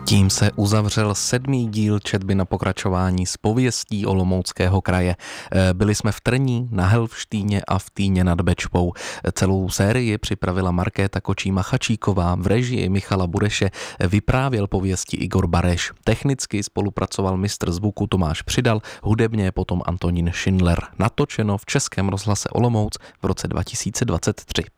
Tím se uzavřel 7. díl četby na pokračování z pověstí Olomouckého kraje. Byli jsme v Trní, na Helvštýně a v Týně nad Bečvou. Celou sérii připravila Markéta Kočí-Machačíková, v režii Michala Bureše vyprávěl pověsti Igor Bareš. Technicky spolupracoval mistr zvuku Tomáš Přidal, hudebně potom Antonín Schindler. Natočeno v Českém rozhlase Olomouc v roce 2023.